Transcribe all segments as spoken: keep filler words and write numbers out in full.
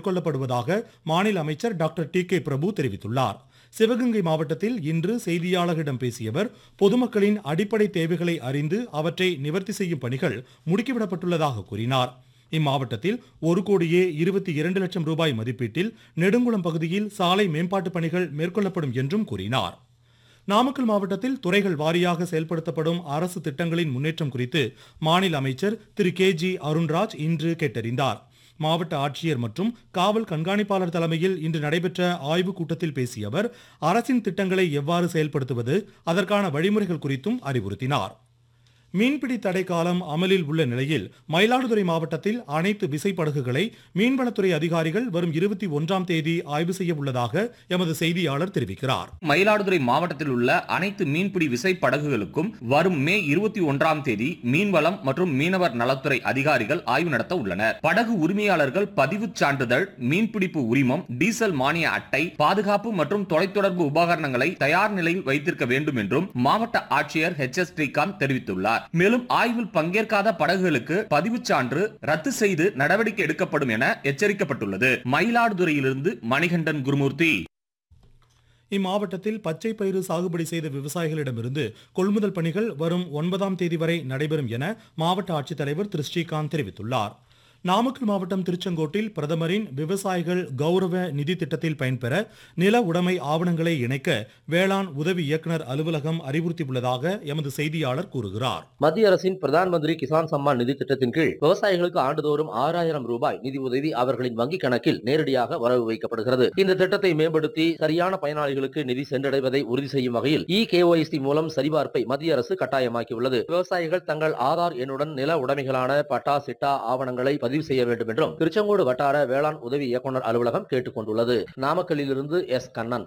மேற்கொள்ளப்படுவதாக மாநில அமைச்சர் டாக்டர் டி கே பிரபு தெரிவித்துள்ளார். சிவகங்கை மாவட்டத்தில் இன்று செய்தியாளர்களிடம் பேசிய அவர், பொதுமக்களின் அடிப்படை தேவைகளை அறிந்து அவற்றை நிவர்த்தி செய்யும் பணிகள் முடுக்கிவிடப்பட்டுள்ளதாக கூறினார். இம்மாவட்டத்தில் ஒரு கோடியே இருபத்தி இரண்டு லட்சம் ரூபாய் மதிப்பீட்டில் நெடுங்குளம் பகுதியில் சாலை மேம்பாட்டு பணிகள் மேற்கொள்ளப்படும் என்றும் கூறினார். நாமக்கல் மாவட்டத்தில் துறைகள் வாரியாக செயல்படுத்தப்படும் அரசு திட்டங்களின் முன்னேற்றம் குறித்து மாநில அமைச்சர் திரு கே ஜி அருண்ராஜ் இன்று கேட்டறிந்தார். மாவட்ட ஆட்சியர் மற்றும் காவல் கண்காணிப்பாளர் தலைமையில் இன்று நடைபெற்ற ஆய்வுக் கூட்டத்தில் பேசிய அவர், அரசின் திட்டங்களை எவ்வாறு செயல்படுத்துவது, அதற்கான வழிமுறைகள் குறித்தும் அறிவுறுத்தினார். மீன்பிடி தடை காலம் அமலில் உள்ள நிலையில் மயிலாடுதுறை மாவட்டத்தில் அனைத்து விசைப்படகுகளை மீன்வளத்துறை அதிகாரிகள் வரும் இருபத்தி ஒன்றாம் தேதி ஆய்வு செய்ய உள்ளதாக எமது செய்தியாளர் தெரிவிக்கிறார். மயிலாடுதுறை மாவட்டத்தில் உள்ள அனைத்து மீன்பிடி விசைப்படகுகளுக்கும் வரும் மே இருபத்தி ஒன்றாம் தேதி மீன்வளம் மற்றும் மீனவர் நலத்துறை அதிகாரிகள் ஆய்வு நடத்த உள்ளனர். படகு உரிமையாளர்கள் பதிவு சான்றிதழ், மீன்பிடிப்பு உரிமம், டீசல் மானிய அட்டை, பாதுகாப்பு மற்றும் தொலைத்தொடர்பு உபகரணங்களை தயார் நிலையில் வைத்திருக்க வேண்டும் என்றும் மாவட்ட ஆட்சியர் எச் எஸ் ஸ்ரீகாந்த் தெரிவித்துள்ளார். மேலும் ஆய்வில் பங்கேற்காத படகுகளுக்கு பதிவு சான்று ரத்து செய்து நடவடிக்கை எடுக்கப்படும் என எச்சரிக்கப்பட்டுள்ளது. மயிலாடுதுறையிலிருந்து மணிகண்டன் குருமூர்த்தி. இம்மாவட்டத்தில் பச்சை பயிறு சாகுபடி செய்த விவசாயிகளிடமிருந்து கொள்முதல் பணிகள் வரும் ஒன்பதாம் தேதி வரை நடைபெறும் என மாவட்ட ஆட்சித்தலைவர் திரு ஸ்ரீகாந்த் தெரிவித்துள்ளார். நாமக்கல் மாவட்டம் திருச்செங்கோட்டில் பிரதமரின் விவசாயிகள் கௌரவ நிதி திட்டத்தில் பயன்பெற நில உடைமை ஆவணங்களை இணைக்க வேளாண் உதவி இயக்குநர் அலுவலகம் அறிவுறுத்தியுள்ளதாக எமது செய்தியாளர் கூறுகிறார். மத்திய அரசின் பிரதான் மந்திரி கிசான் சம்மான் நிதி திட்டத்தின் கீழ் விவசாயிகளுக்கு ஆண்டுதோறும் ஆறாயிரம் ரூபாய் நிதி உதவி அவர்களின் வங்கிக் கணக்கில் நேரடியாக வரவு வைக்கப்படுகிறது. இந்த திட்டத்தை மேம்படுத்தி சரியான பயனாளிகளுக்கு நிதி சென்றடைவதை உறுதி செய்யும் வகையில் இ கே ஒய் சி மூலம் சரிபார்ப்பை மத்திய அரசு கட்டாயமாக்கியுள்ளது. விவசாயிகள் தங்கள் ஆதார் எண்ணுடன் நில உடைமைகளான பட்டா, சிட்டா ஆவணங்களை பதிவு செய்ய வேண்டும் என்றும் திருச்செங்கோடு வட்டார வேளாண் உதவி இயக்குநர் அலுவலகம் கேட்டுக் கொண்டுள்ளது. நாமக்கல்லிலிருந்து எஸ் கண்ணன்.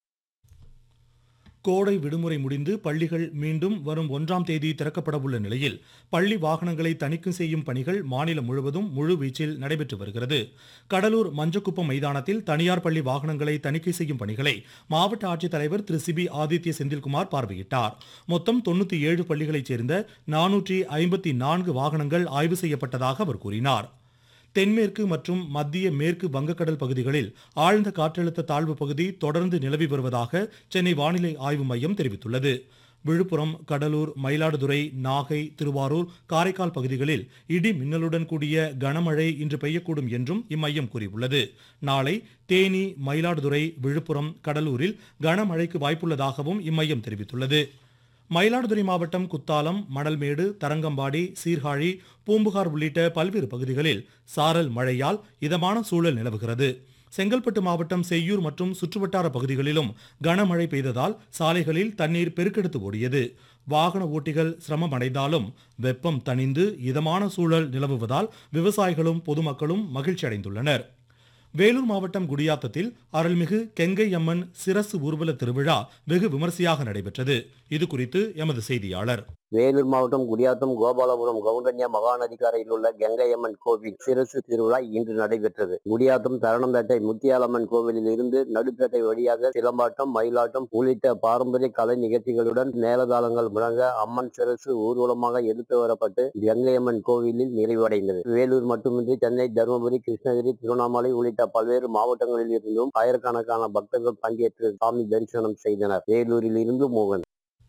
கோடை விடுமுறை முடிந்து பள்ளிகள் மீண்டும் வரும் ஒன்றாம் தேதி திறக்கப்பட உள்ள நிலையில் பள்ளி வாகனங்களை தணிக்கை செய்யும் பணிகள் மாநிலம் முழுவதும் முழு வீச்சில் நடைபெற்று வருகிறது. கடலூர் மஞ்சக்குப்பம் மைதானத்தில் தனியார் பள்ளி வாகனங்களை தணிக்கை செய்யும் பணிகளை மாவட்ட ஆட்சித்தலைவர் திரு சி பி ஆதித்ய செந்தில்குமார் பார்வையிட்டார். மொத்தம் தொண்ணூத்தி ஏழு பள்ளிகளைச் சேர்ந்த நானூற்றி ஐம்பத்தி நான்கு வாகனங்கள் ஆய்வு செய்யப்பட்டதாக அவர் கூறினார். தென்மேற்கு மற்றும் மத்திய மேற்கு வங்கக்கடல் பகுதிகளில் ஆழ்ந்த காற்றழுத்த தாழ்வு பகுதி தொடர்ந்து நிலவி வருவதாக சென்னை வானிலை ஆய்வு மையம் தெரிவித்துள்ளது. விழுப்புரம், கடலூர், மயிலாடுதுறை, நாகை, திருவாரூர், காரைக்கால் பகுதிகளில் இடி மின்னலுடன் கூடிய கனமழை இன்று பெய்யக்கூடும் என்றும் இம்மையம் கூறியுள்ளது. நாளை தேனி, மயிலாடுதுறை, விழுப்புரம், கடலூரில் கனமழைக்கு வாய்ப்புள்ளதாகவும் இம்மையம் தெரிவித்துள்ளது. மயிலாடுதுறை மாவட்டம் குத்தாலம், மணல்மேடு, தரங்கம்பாடி, சீர்காழி, பூம்புகார் உள்ளிட்ட பல்வேறு பகுதிகளில் சாரல் மழையால் இதமான சூழல் நிலவுகிறது. செங்கல்பட்டு மாவட்டம் செய்யூர் மற்றும் சுற்றுவட்டார பகுதிகளிலும் கனமழை பெய்ததால் சாலைகளில் தண்ணீர் பெருக்கெடுத்து ஓடியது. வாகன ஓட்டிகள் சிரமம் அடைந்தாலும் வெப்பம் தணிந்து இதமான சூழல் நிலவுவதால் விவசாயிகளும் பொதுமக்களும் மகிழ்ச்சி அடைந்துள்ளனர். வேலூர் மாவட்டம் குடியாத்தத்தில் அருள்மிகு கெங்கை அம்மன் சிரசு ஊர்வல திருவிழா வெகு விமரிசையாக நடைபெற்றது. இது குறித்து எமது செய்தியாளர். வேலூர் மாவட்டம் குடியாத்தம் கோபாலபுரம் கவுண்டன்யா மகாநதிக்கரையில் உள்ள கங்கையம்மன் கோவில் சிரசு திருவிழா இன்று நடைபெற்றது. குடியாத்தம் தரணம்பேட்டை முத்தியாலம்மன் கோவிலில் இருந்து நடுப்பேட்டை வழியாக சிலம்பாட்டம், மயிலாட்டம் உள்ளிட்ட பாரம்பரிய கலை நிகழ்ச்சிகளுடன் மேலதாளங்கள் முழங்க அம்மன் சிரசு ஊர்வலமாக எடுத்து வரப்பட்டு கங்கையம்மன் கோவிலில் நிறைவடைந்தது. வேலூர் மட்டுமின்றி சென்னை, தருமபுரி, கிருஷ்ணகிரி, திருவண்ணாமலை உள்ளிட்ட பல்வேறு மாவட்டங்களில் இருந்தும் ஆயிரக்கணக்கான பக்தர்கள் பங்கேற்று சாமி தரிசனம் செய்தனர். வேலூரில் இருந்து மோகன்.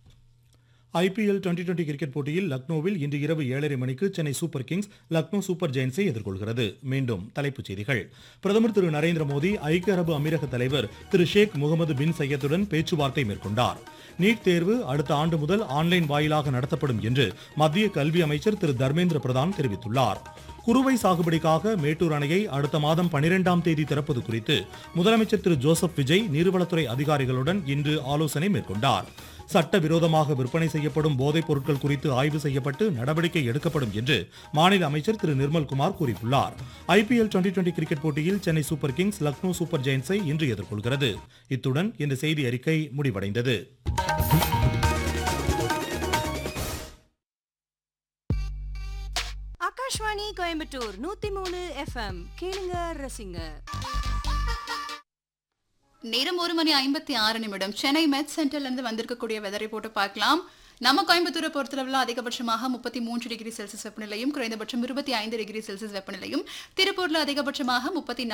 I P L twenty twenty cricket போட்டியில் லக்னோவில் இன்று இரவு ஏழரை மணிக்கு Chennai super Kings Lucknow super ஜெயின்ஸை எதிர்கொள்கிறது. மீண்டும் தலைப்புச் செய்திகள். பிரதமர் திரு நரேந்திர மோடி ஐக்கிய அரபு அமீரக தலைவர் திரு ஷேக் முகமது பின் சையதுடன் பேச்சுவார்த்தை மேற்கொண்டார். நீட் தேர்வு அடுத்த ஆண்டு முதல் ஆன்லைன் வாயிலாக நடத்தப்படும் என்று மத்திய கல்வி அமைச்சர் திரு தர்மேந்திர பிரதான் தெரிவித்துள்ளார். குறுவை சாகுபடிக்காக மேட்டூர் அணையை அடுத்த மாதம் பனிரெண்டாம் தேதி திறப்பது குறித்து முதலமைச்சர் திரு ஜோசப் விஜய் நீர்வளத்துறை அதிகாரிகளுடன் இன்று ஆலோசனை மேற்கொண்டார். சட்டவிரோதமாக விற்பனை செய்யப்படும் போதைப் பொருட்கள் குறித்து ஆய்வு செய்யப்பட்டு நடவடிக்கை எடுக்கப்படும் என்று மாநில அமைச்சர் திரு நிர்மல்குமார் கூறியுள்ளார். I P L twenty twenty cricket போட்டியில் Chennai super Kings Lucknow super ஜெயின்ஸை இன்று எதிர்கொள்கிறது. இத்துடன் இந்த செய்தி அறிக்கை முடிவடைந்தது. ஆகாஷ்வாணி கோயம்புத்தூர் நூத்தி மூணு எஃப் எம் கேளுங்க ரசிங்க. நேரம் ஒரு மணி ஐம்பத்தி ஆறு நிமிடம். சென்னை மெட் சென்டர்ல இருந்து வந்திருக்கக்கூடிய வெதரை போட்டு பார்க்கலாம். நம்ம கோயம்புத்தூரை பொறுத்தளவில் அதிகபட்சமாக முப்பத்தி மூன்று டிகிரி செல்சியஸ் வெப்பநிலையும், குறைந்தபட்சம் இருபத்தி ஐந்து டிகிரி செல்சியஸ் வெப்பநிலையும், திருப்பூர்ல அதிகபட்சமாக முப்பத்தி